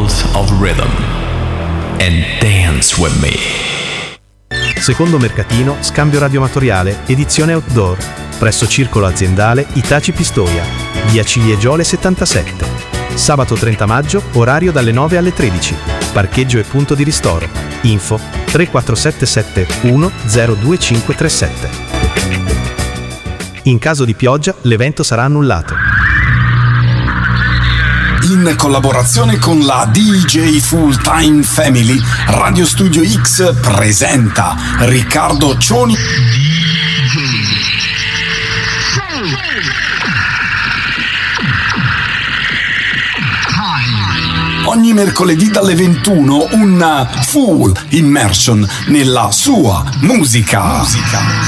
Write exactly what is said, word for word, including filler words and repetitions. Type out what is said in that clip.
world of rhythm and dance with me. Secondo mercatino, scambio radioamatoriale, edizione outdoor, presso Circolo Aziendale Itaci Pistoia, via Ciliegiole settantasette. Sabato trenta maggio, orario dalle nove alle tredici. Parcheggio e punto di ristoro. Info tre quattro sette sette uno zero due cinque tre sette. In caso di pioggia, l'evento sarà annullato. In collaborazione con la D J Full Time Family, Radio Studio X presenta Riccardo Cioni. Ogni mercoledì dalle ventuno un full immersion nella sua musica. musica.